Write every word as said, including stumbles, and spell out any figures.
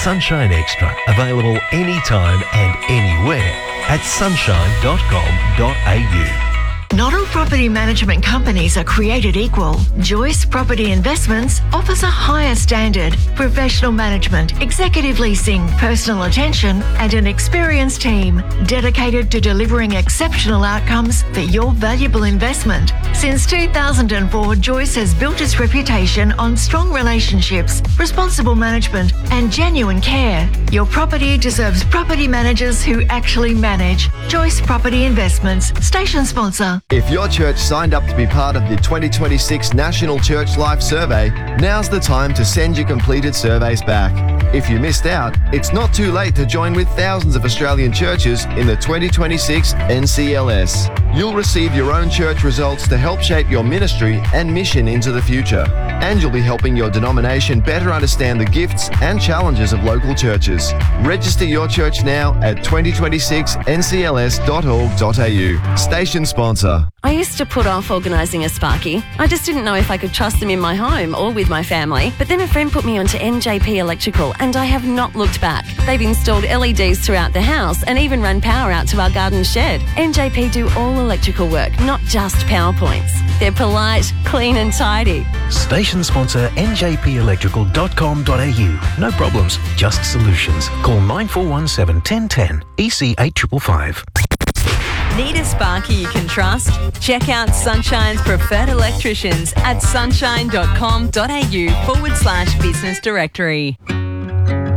Sunshine Extra, available anytime and anywhere at sunshine dot com dot a u. Not all property management companies are created equal. Joyce Property Investments offers a higher standard, professional management, executive leasing, personal attention, and an experienced team dedicated to delivering exceptional outcomes for your valuable investment. Since two thousand four, Joyce has built its reputation on strong relationships, responsible management, and genuine care. Your property deserves property managers who actually manage. Joyce Property Investments, station sponsor. If your church signed up to be part of the twenty twenty-six National Church Life Survey, now's the time to send your completed surveys back. If you missed out, it's not too late to join with thousands of Australian churches in the twenty twenty-six N C L S. You'll receive your own church results to help shape your ministry and mission into the future. And you'll be helping your denomination better understand the gifts and challenges of local churches. Register your church now at twenty twenty-six N C L S dot org dot a u. Station sponsor. I used to put off organising a Sparky. I just didn't know if I could trust them in my home or with my family. But then a friend put me onto N J P Electrical and I have not looked back. They've installed L E Ds throughout the house and even run power out to our garden shed. N J P do all electrical work, not just PowerPoints. They're polite, clean and tidy. Station sponsor N J P electrical dot com dot a u. No problems, just solutions. Call nine four one seven, one zero one zero, E C eight five five five. Need a Sparky you can trust? Check out Sunshine's preferred electricians at sunshine dot com dot a u forward slash business directory.